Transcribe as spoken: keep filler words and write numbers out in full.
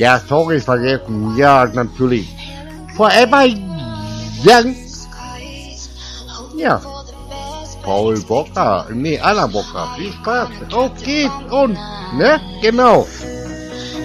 Ja, sorry, vergessen. Ja, natürlich. Forever Young. Ja. Paul Bocker. Nee, Anna Bocker. Viel Spaß. Auf geht's. Und, ne? Genau.